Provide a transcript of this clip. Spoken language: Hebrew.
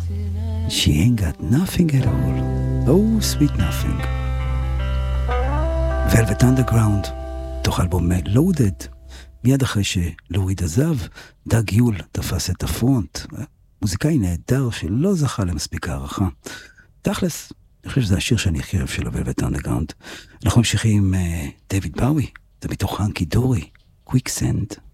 She ain't got nothing at all. Oh, sweet nothing. Velvet Underground, תוך אלבום Loaded. מיד אחרי שלואיד עזב, דאג יול תפס את הפרונט. מוזיקאי נהדר שלא זכה למספיק הערכה. תכלס, אני חושב שזה השיר שאני הכי אוהב של Velvet Underground. אנחנו ממשיכים עם דיוויד באוי, זה מתוך הנקי דורי, Quicksand.